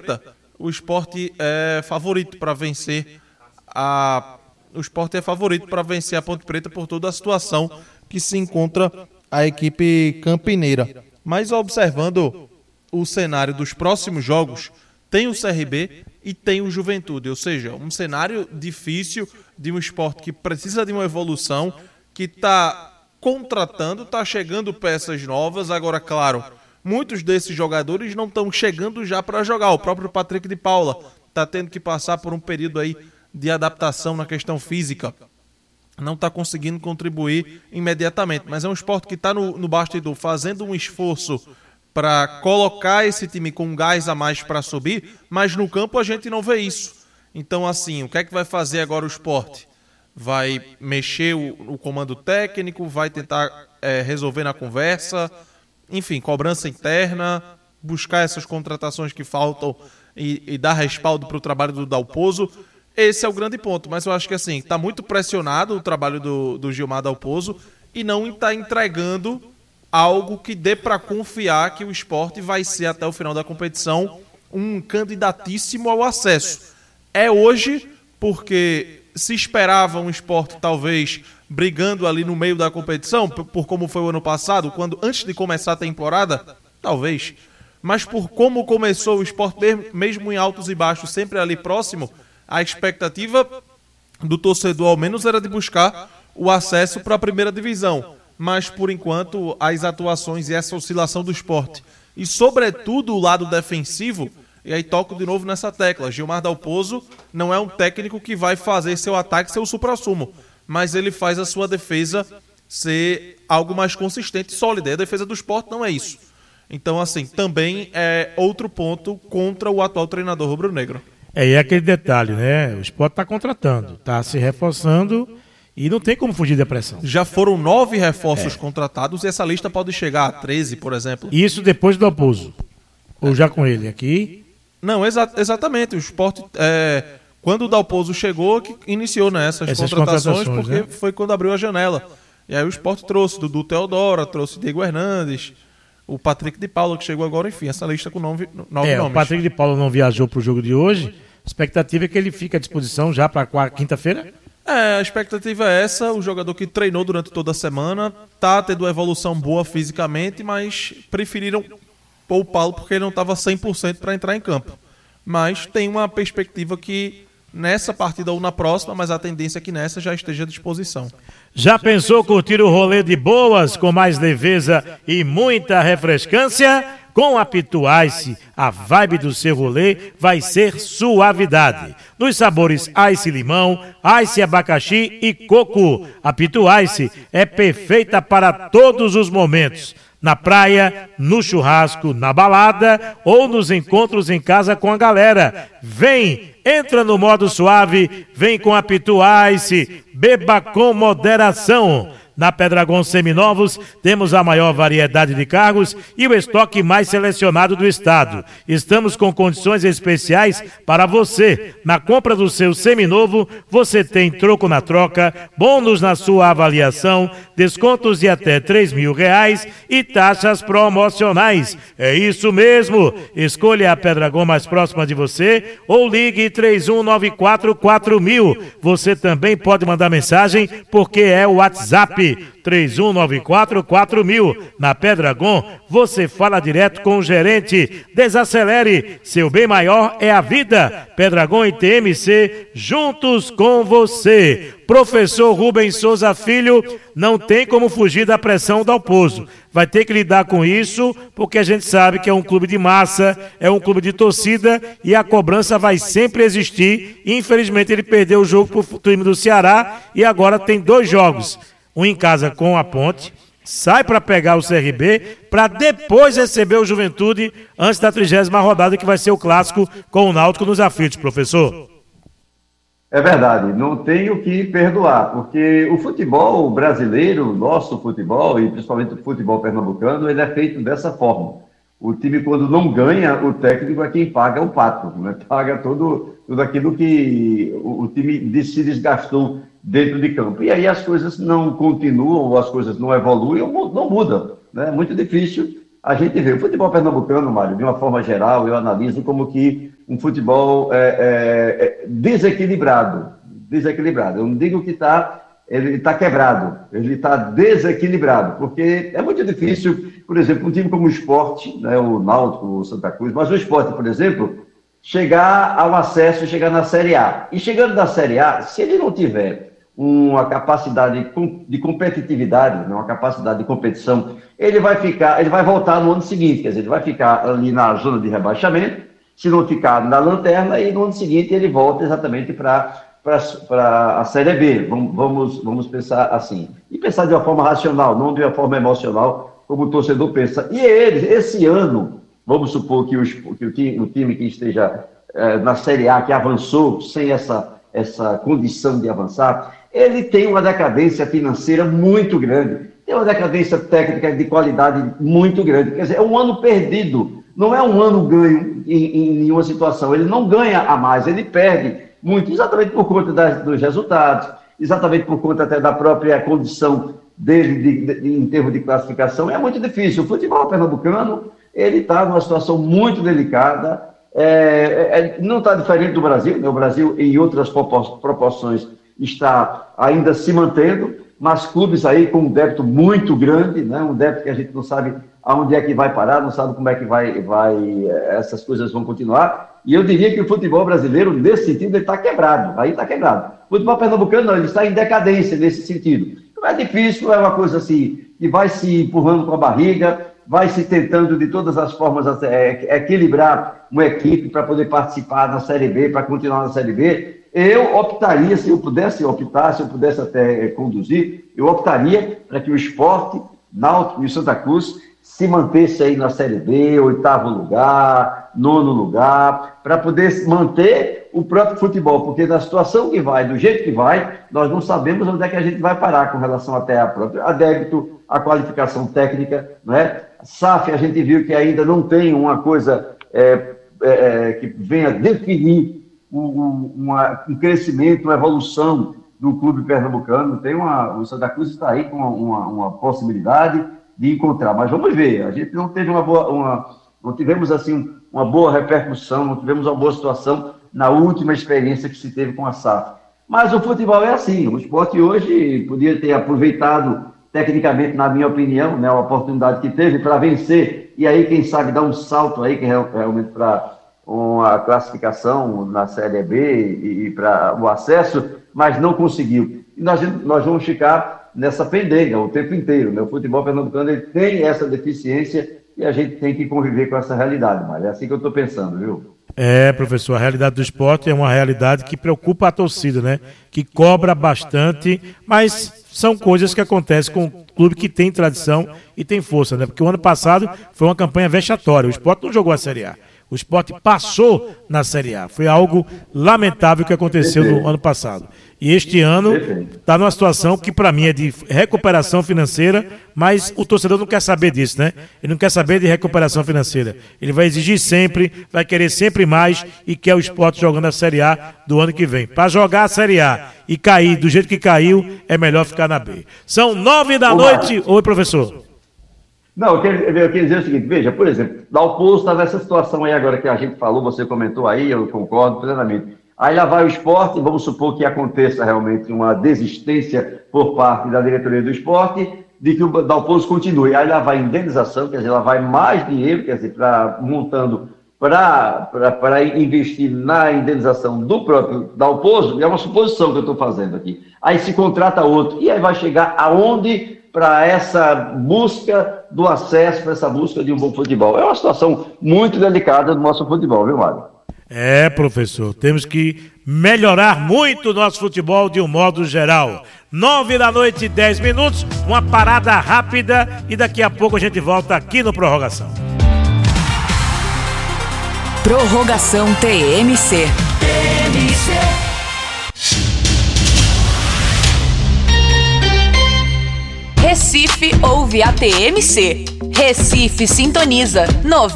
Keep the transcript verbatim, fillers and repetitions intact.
Preta, o Sport é favorito para vencer a... O Sport é favorito para vencer a Ponte Preta por toda a situação que se encontra a equipe campineira. Mas observando o cenário dos próximos jogos, tem o C R B e tem o Juventude, ou seja, um cenário difícil de um Sport que precisa de uma evolução, que está contratando, está chegando peças novas. Agora, claro, muitos desses jogadores não estão chegando já para jogar. O próprio Patrick de Paula está tendo que passar por um período aí de adaptação na questão física. Não está conseguindo contribuir imediatamente, mas é um Sport que está no, no bastidor fazendo um esforço para colocar esse time com gás a mais para subir, mas no campo a gente não vê isso. Então, assim, o que é que vai fazer agora o Sport? Vai mexer o, o comando técnico, vai tentar é, resolver na conversa, enfim, cobrança interna, buscar essas contratações que faltam e, e dar respaldo para o trabalho do Dalpozo. Esse é o grande ponto, mas eu acho que assim, está muito pressionado o trabalho do, do Gilmar Dalpozo e não está entregando algo que dê para confiar que o Sport vai ser até o final da competição um candidatíssimo ao acesso. É hoje porque se esperava um Sport talvez brigando ali no meio da competição, por, por como foi o ano passado, quando antes de começar a temporada, talvez, mas por como começou o Sport mesmo em altos e baixos, sempre ali próximo, a expectativa do torcedor ao menos era de buscar o acesso para a primeira divisão. Mas, por enquanto, as atuações e essa oscilação do Sport, e sobretudo o lado defensivo, e aí toco de novo nessa tecla, Gilmar Dalpozo não é um técnico que vai fazer seu ataque ser o suprassumo, mas ele faz a sua defesa ser algo mais consistente e sólida, e a defesa do Sport não é isso. Então, assim, também é outro ponto contra o atual treinador rubro-negro. É, e é aquele detalhe, né? O Sport está contratando, está se reforçando e não tem como fugir da pressão. Já foram nove reforços é. contratados e essa lista pode chegar a treze, por exemplo. Isso depois do Dalpozo. Ou já com ele aqui? Não, exa- exatamente. O Sport, é, quando o Dalpozo chegou, que iniciou nessas Essas contratações, contratações, porque né? foi quando abriu a janela. E aí o Sport trouxe Dudu Teodora, trouxe Diego Hernandes, o Patrick de Paula, que chegou agora, enfim, essa lista com nove, nove é, nomes. O Patrick de Paula não viajou para o jogo de hoje. A expectativa é que ele fique à disposição já para quinta-feira? É, a expectativa é essa. O jogador que treinou durante toda a semana tá tendo uma evolução boa fisicamente, mas preferiram poupá-lo porque ele não estava cem por cento para entrar em campo. Mas tem uma perspectiva que nessa partida ou na próxima, mas a tendência é que nessa já esteja à disposição. Já pensou curtir o rolê de boas, com mais leveza e muita refrescância? Com a Pitu Ice, a vibe do seu rolê vai ser suavidade. Nos sabores Ice Limão, Ice Abacaxi e Coco, a Pitu Ice é perfeita para todos os momentos. Na praia, no churrasco, na balada ou nos encontros em casa com a galera. Vem, entra no modo suave, vem com a Pitu Ice, beba com moderação. Na Pedragon Seminovos, temos a maior variedade de carros e o estoque mais selecionado do estado. Estamos com condições especiais para você. Na compra do seu seminovo, você tem troco na troca, bônus na sua avaliação, descontos de até três mil reais e taxas promocionais. É isso mesmo. Escolha a Pedragon mais próxima de você ou ligue três um nove quatro quatro mil. Você também pode mandar mensagem porque é o WhatsApp. três um nove quatro quatro mil. Na Pedragon, você fala direto com o gerente. Desacelere, seu bem maior é a vida. Pedragon e T M C, juntos com você. Professor Rubens Souza Filho, não tem como fugir da pressão do Dalpozo. Vai ter que lidar com isso, porque a gente sabe que é um clube de massa, é um clube de torcida e a cobrança vai sempre existir. Infelizmente ele perdeu o jogo para o time do Ceará e agora tem dois jogos. Um em casa com a Ponte, sai para pegar o C R B, para depois receber o Juventude antes da trigésima rodada, que vai ser o clássico com o Náutico nos aflitos, professor. É verdade, não tem o que perdoar, porque o futebol brasileiro, nosso futebol, e principalmente o futebol pernambucano, ele é feito dessa forma. O time, quando não ganha, o técnico é quem paga o pato, né? Paga todo, tudo aquilo que o, o time se desgastou dentro de campo. E aí as coisas não continuam, ou as coisas não evoluem, ou não mudam. Né? É muito difícil a gente ver. O futebol pernambucano, Mário, de uma forma geral, eu analiso como que um futebol é, é, desequilibrado. Desequilibrado. Eu não digo que está ele está quebrado, ele está desequilibrado, porque é muito difícil, por exemplo, um time como o Sport, né, o Náutico, o Santa Cruz, mas o Sport, por exemplo, chegar ao acesso, chegar na Série A. E chegando na Série A, se ele não tiver uma capacidade de competitividade, uma capacidade de competição, ele vai ficar, ele vai voltar no ano seguinte, quer dizer, ele vai ficar ali na zona de rebaixamento, se não ficar na lanterna, e no ano seguinte ele volta exatamente para para a Série B, vamos, vamos, vamos pensar assim. E pensar de uma forma racional, não de uma forma emocional, como o torcedor pensa. E eles, esse ano, vamos supor que, os, que o, time, o time que esteja eh, na Série A, que avançou sem essa, essa condição de avançar, ele tem uma decadência financeira muito grande, tem uma decadência técnica de qualidade muito grande. Quer dizer, é um ano perdido, não é um ano ganho em, em nenhuma situação. Ele não ganha a mais, ele perde muito, exatamente por conta das, dos resultados, exatamente por conta até da própria condição dele de, de, de, em termos de classificação. É muito difícil. O futebol pernambucano, ele está numa situação muito delicada, é, é, não está diferente do Brasil, né? O Brasil, em outras proporções, está ainda se mantendo, mas clubes aí com um débito muito grande, né? Um débito que a gente não sabe aonde é que vai parar, não sabe como é que vai, vai essas coisas vão continuar. E eu diria que o futebol brasileiro, nesse sentido, ele está quebrado, aí está quebrado. O futebol pernambucano, não, ele está em decadência nesse sentido. Não é difícil, é uma coisa assim, que vai se empurrando com a barriga, vai se tentando de todas as formas é, equilibrar uma equipe para poder participar na Série B, para continuar na Série B. Eu optaria, se eu pudesse optar, se eu pudesse até é, conduzir, eu optaria para que o Sport, Náutico e o Santa Cruz se mantesse aí na Série B, oitavo lugar, nono lugar, para poder manter o próprio futebol, porque na situação que vai, do jeito que vai, nós não sabemos onde é que a gente vai parar com relação até a própria, a débito, a qualificação técnica, né? S A F, a gente viu que ainda não tem uma coisa é, é, que venha definir um, uma, um crescimento, uma evolução do clube pernambucano. Tem uma, o Santa Cruz está aí com uma, uma, uma possibilidade de encontrar, mas vamos ver, a gente não teve uma boa, uma, não tivemos assim uma boa repercussão, não tivemos uma boa situação na última experiência que se teve com a S A F. Mas o futebol é assim, o Sport hoje podia ter aproveitado tecnicamente, na minha opinião, né, a oportunidade que teve para vencer, e aí quem sabe dar um salto aí, que é realmente para uma classificação na Série B e, e para o acesso, mas não conseguiu. E nós, nós vamos ficar nessa pendenga o tempo inteiro, né? O futebol pernambucano ele tem essa deficiência e a gente tem que conviver com essa realidade, mas é assim que eu estou pensando, viu? É, professor, a realidade do esporte é uma realidade que preocupa a torcida, né? Que cobra bastante, mas são coisas que acontecem com um clube que tem tradição e tem força, né? Porque o ano passado foi uma campanha vexatória, o Sport não jogou a Série A. O Sport passou na Série A. Foi algo lamentável que aconteceu no ano passado. E este ano está numa situação que para mim é de recuperação financeira, mas o torcedor não quer saber disso, né? Ele não quer saber de recuperação financeira. Ele vai exigir sempre, vai querer sempre mais e quer o Sport jogando a Série A do ano que vem. Para jogar a Série A e cair do jeito que caiu, é melhor ficar na B. São nove da noite. Oi, professor. Não, eu queria, eu queria dizer o seguinte, veja, por exemplo, Dalpozo está nessa situação aí agora que a gente falou, você comentou aí, eu concordo plenamente. Aí lá vai o esporte, vamos supor que aconteça realmente uma desistência por parte da diretoria do esporte, de que o Dalpozo continue. Aí lá vai indenização, quer dizer, lá vai mais dinheiro, quer dizer, pra, montando para investir na indenização do próprio Dalpozo, é uma suposição que eu estou fazendo aqui. Aí se contrata outro, e aí vai chegar aonde para essa busca do acesso, para essa busca de um bom futebol. É uma situação muito delicada do nosso futebol, viu, Mário? É, professor, temos que melhorar muito o nosso futebol de um modo geral. Nove da noite, dez minutos, uma parada rápida e daqui a pouco a gente volta aqui no Prorrogação. Prorrogação T M C. T M C. Recife ouve a T M C. Recife sintoniza noventa